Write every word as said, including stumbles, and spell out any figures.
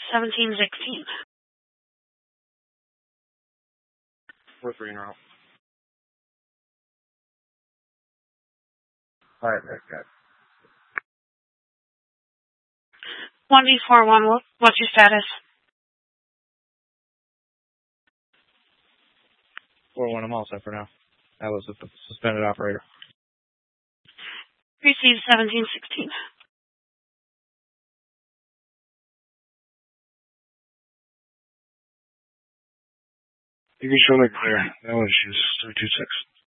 seventeen sixteen. four three in route. Alright, that's good. one D four one, what's your status? four one, I'm all set for now. That was a suspended operator. Receive seventeen sixteen. You can show me clear. No issues. three two six.